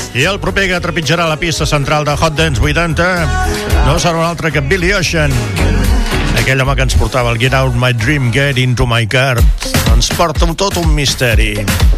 I el proper que trepitjarà la pista central de Hot Dance 80 no serà un altre que Billy Ocean, aquell home que ens portava el Get Out My Dream, Get Into My Car. Ens porta tot un misteri.